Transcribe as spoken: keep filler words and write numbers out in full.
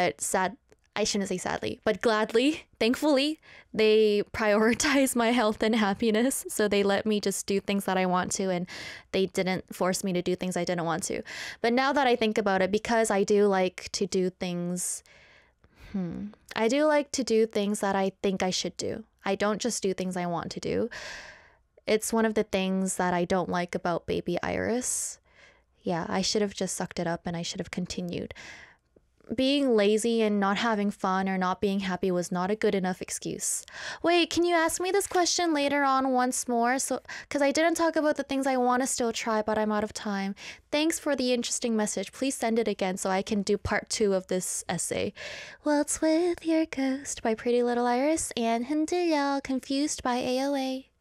But sad, I shouldn't say sadly, but gladly, thankfully, they prioritize my health and happiness. So they let me just do things that I want to, and they didn't force me to do things I didn't want to. But now that I think about it, because I do like to do things, hmm, I do like to do things that I think I should do. I don't just do things I want to do. It's one of the things that I don't like about baby Iris. Yeah, I should have just sucked it up and I should have continued. Being lazy and not having fun or not being happy was not a good enough excuse. Wait, can you ask me this question later on once more? So, because I didn't talk about the things I want to still try, but I'm out of time. Thanks for the interesting message. Please send it again so I can do part two of this essay. Waltz with Your Ghost by Pretty Little Iris and 흔들려 Confused by A O A.